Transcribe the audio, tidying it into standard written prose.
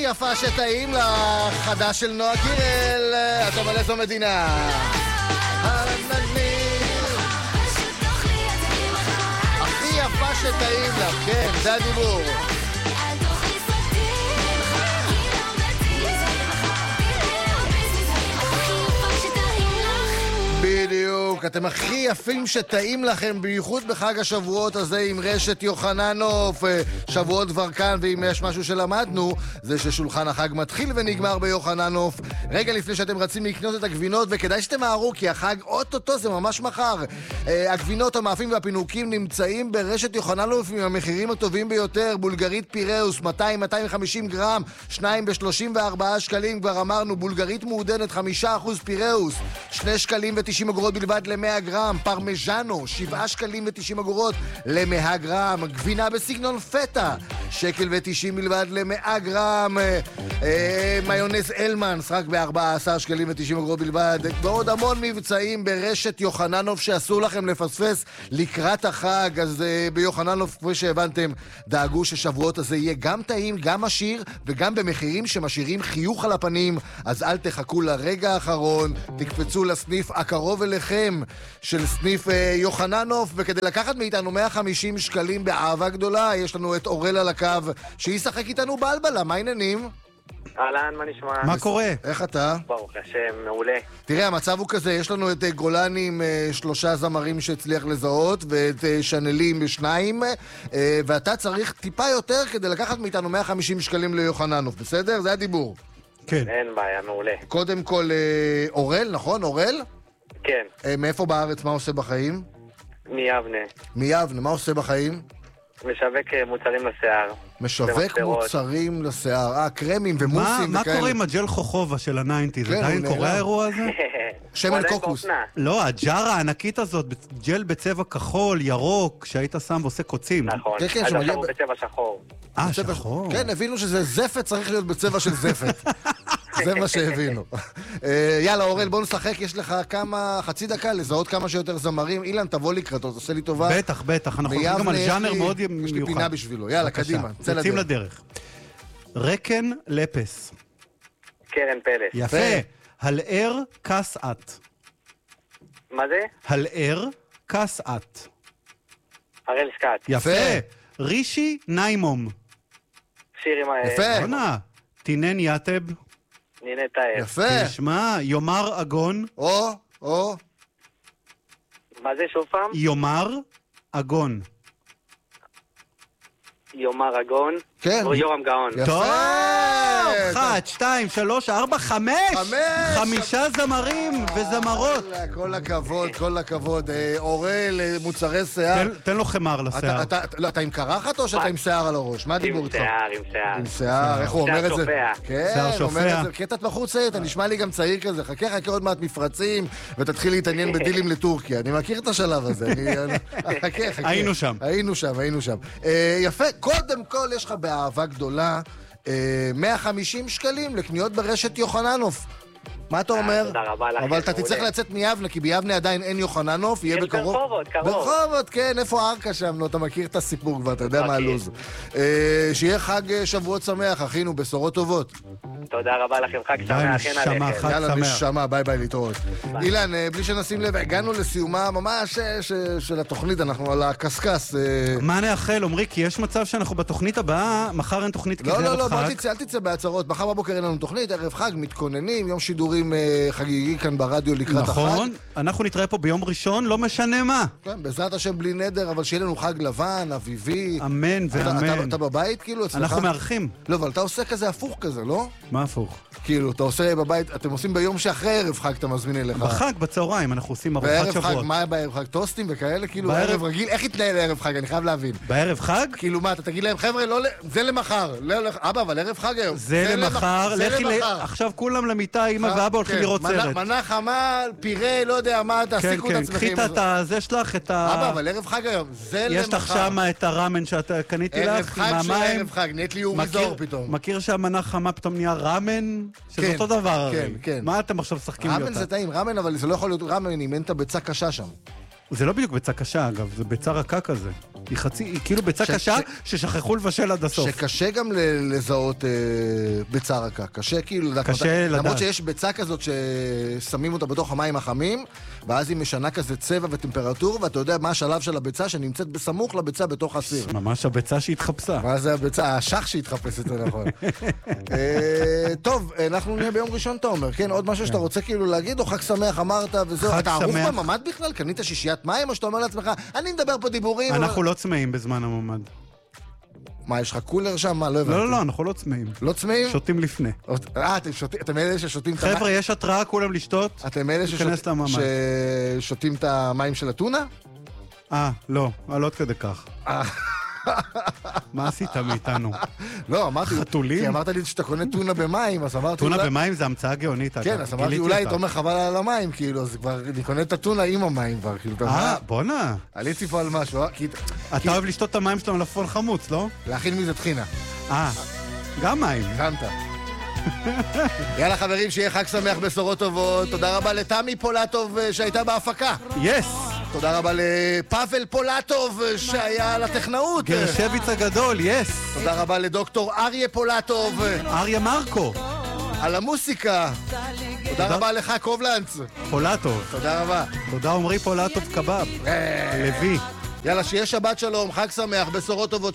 יפה שטעים לך, חדש של נועה קירל, אתה על איזו מדינה? הכי יפה שטעים לך, כן, זה הדיבור. בדיוק, אתם הכי יפים שטעים לכם, בייחוד בחג השבועות הזה עם רשת יוחננוף. שבועות כבר כאן, ואם יש משהו שלמדנו, זה ששולחן החג מתחיל ונגמר ביוחננוף. רגע לפני שאתם רצים לקנות את הגבינות, וכדאי שתמהרו, כי החג אוטוטו זה ממש מחר. הגבינות, המאפים והפינוקים נמצאים ברשת יוחננוף עם המחירים הטובים ביותר. בולגרית פיראוס, 200-250 גרם, 2 ב-34 שקלים. כבר אמרנו, בולגרית מעודנת, 5% פיראוס, 2 שקלים ו90 אגורות בלבד ל-100 גרם. פרמז'אנו, 7 שקלים ו90 אגורות ל-100 גרם. גבינה בסגנון פטה, 1.90 שקל בלבד ל-100 גרם. מיונז אלמנס, רק ב-14 שקלים ו90 אגורות בלבד. ועוד המון מבצעים ברשת יוחננוף שאסור לכם לפספס לקראת החג. אז ביוחננוף, כפי שהבנתם, דאגו ששבועות הזה יהיה גם טעים, גם עשיר, וגם במחירים שמשאירים חיוך על הפנים. אז אל תחכו לרגע האחרון, תקפצו לסניף הקרוב אליכם של סניף יוחננוף, וכדי לקחת מאיתנו 150 שקלים באהבה גדולה, יש לנו את אורל על הקו, שישחק איתנו בלבלה. מה העניינים? אהלן, מה נשמע? מה קורה? איך אתה? ברוך השם, מעולה. תראה, המצב הוא כזה, יש לנו את גולני עם 3 זמרים שהצליח לזהות, ואת שנלי עם 2, ואתה צריך טיפה יותר כדי לקחת מאיתנו 150 שקלים ליוחננוף, בסדר? זה הדיבור. כן. אין בעיה, מעולה. קודם כל, אורל, נכון? אורל? כן. מאיפה בארץ? מה עושה בחיים? מיבנה. מיבנה, מה עושה בחיים? משווק מוצרים לשיער. משווק מוצרים לשיער, קרמים ומוסים מה וכאלה. קורה עם הג'ל חוכובה של הניינטיז? עדיין קורה האירוע הזה? שמן קוקוס. לא, הג'ארה הענקית הזאת, ג'ל בצבע כחול, ירוק, שהיית שם ועושה קוצים. נכון, כן, אז עכשיו הוא בצבע שחור. שחור. כן, הבינו שזה זפת, צריך להיות בצבע של זפת. זה מה שהבינו. יאללה, אורל, בוא נשחק, יש לך חצי דקה לזהות כמה שיותר זמרים. אילן, תבוא לקראתו, תעשה לי טובה. בטח, אנחנו חושבים גם על ז'אנר מאוד מיוחד. יש לי פינה בשבילו, יאללה, קדימה, צא לדרך. יוצאים לדרך. רקן לפס. קרן פלס. יפה. הלער קסעת. מה זה? הלער קסעת. הראל סקאט. יפה. רישי ניימום. שיר עם יפה. עונה. תינן יתב. נינה טייב. יפה. תשמע, יומר אגון. או. מה זה שוב פעם? יומר אגון. יומר אגון. כן. או יורם גאון. יפה. טוב! 1, 2, 3, 4, 5! 5 זמרים וזמרות. כל הכבוד, כל הכבוד. אורל, מוצרי שיער. תן לו חמר לשיער. אתה עם קרחת או שאתה עם שיער על הראש? מה הדיבור איתך? עם שיער. עם שיער, איך הוא אומר את זה? כן, הוא אומר את זה. קטע בחור צעיר, אתה נשמע לי גם צעיר כזה. חכה עוד מעט מפרצים, ותתחיל להתעניין בדילים לטורקיה. אני מכיר את השלב הזה. חכה. היינו שם. יפה, קודם כל יש לך באהבה גדולה 150 שקלים לקניות ברשת יוחננוף. מה אתה אומר? תודה רבה לכם. אבל אתה תצטרך לצאת מיבנה, כי ביבנה עדיין אין יוחננוף, יהיה בקרוב. ברחובות, קרוב. ברחובות, כן, איפה ארכה שם? נו, אתה מכיר את הסיפור כבר, אתה יודע מה הלוז. שיהיה חג שבועות שמח, אחינו, בשורות טובות. תודה רבה לכם, חג שמח, כן עליכם. יאללה, נשמה, ביי ביי, להתראות. אילן, בלי שנשים לב, הגענו לסיומה ממש של התוכנית, אנחנו על הקסקס. מה נאחל, עומרי, כי יש מצב שאנחנו בתוכנית הבאה, מחר אין תוכנית כי זה ערב חג. אל תצא בהצהרות, מחר בבוקר אין לנו תוכנית, ערב חג, מתכוננים, יום שידורים חגיגי כאן ברדיו לקראת החג. נכון, אנחנו נתראה פה ביום ראשון, לא משנה מה. כן, בעזרת השם בלי נדר, אבל שיהיה לנו חג לבן, אביבי. אמן ואמן. אתה בבית כאילו אצלך? אנחנו מארחים. לא, אבל אתה עושה כזה הפוך כזה, לא? מה הפוך? כאילו, אתה עושה בבית, אתם עושים ביום שאחרי ערב חג, אתה מזמין אליך. בחג, בצהריים, אנחנו עושים ארוחת שבועות. בערב חג, מה בערב חג? טוסטים וכאלה? כאילו, ערב רגיל, איך יתנהל ערב חג? אני חייב להבין. בערב חג? כאילו מה, אתה תגיד להם, חבר'ה, זה למחר. אבא, אבל ערב חג היום. זה למחר. עכשיו כולם למיטה, אמא ואבא הולכים לראות סרט. מנה חמה, פירה, לא יודע מה, תעסיקו את עצמכם. קחי את זה שלך, את ה... אבא, אבל ערב חג היום, זה למחר. יש לך שם את הרמן שאתה קניתי לך, עם המים. ערב חג, נהיית לי אורי זור פתאום. מכיר שהמנה חמה פתאום נהיה רמן? שזה אותו דבר. כן. מה אתם עכשיו משחקים לי אותה? רמן זה טעים, רמן, אבל זה לא יכול להיות רמן אם אין את הביצה קשה שם. זה לא בדיוק ביצה קשה, אגב, זה ביצה רכה כזה. היא כאילו ביצה קשה ששכחו לבשל עד הסוף. שקשה גם לזהות ביצה רכה. קשה כאילו... קשה לדעת. למרות שיש ביצה כזאת ששמים אותה בתוך המים החמים, ואז היא משנה כזה צבע וטמפרטור, ואתה יודע מה השלב של הביצה שנמצאת בסמוך לביצה בתוך הסיר. ממש הביצה שהתחפשה. מה זה הביצה? השח שהתחפש את זה נכון. טוב, אנחנו נהיה ביום ראשון, אתה אומר, כן? עוד משהו שאתה רוצה כאילו להגיד, או חג שמח אמרת וזהו? אתה ערוך בממד בכלל? קנית שישיית מים, או שאתה אומר לעצמך, אני מדבר פה דיבורים? אנחנו לא צמאים בזמן הממד. מה, יש לך קולר שם? מה, לא הבנתי. לא, אנחנו לא צמאים. לא צמאים? שותים לפני. אתם אלה ששותים... חבר'ה, יש התראה כולם לשתות? אתם אלה ששותים את המים של הטונה? לא, על עוד כדי כך. מה עשית מאיתנו? לא, אמרתי... חתולים? כי אמרת לי שאתה קונה טונה במים, אז אמרתי... טונה במים זה המצאה גאונית. כן, אז אמרתי אולי אתה אומר חבל על המים, כאילו, אז כבר אני קונה את הטונה עם המים כבר, כאילו... בונה. עליתי פה על משהו, אתה אוהב לשתות את המים שלו מלפפון חמוץ, לא? להכין מזה טחינה. גם מים. הכנת. יאללה חברים, שיהיה חג שמח, בשורות טובות. תודה רבה לתמי פולטוב שהייתה בהפקה. יס! תודה רבה לפאבל פולטוב שהיה על הטכנאות. גרשביץ הגדול, יס! תודה רבה לדוקטור אריה פולטוב. אריה מרקו. על המוסיקה. תודה רבה לך קובלנץ. פולטוב. תודה רבה. תודה עומרי פולטוב קבב. לוי. יאללה, שיהיה שבת שלום, חג שמח, בשורות טובות.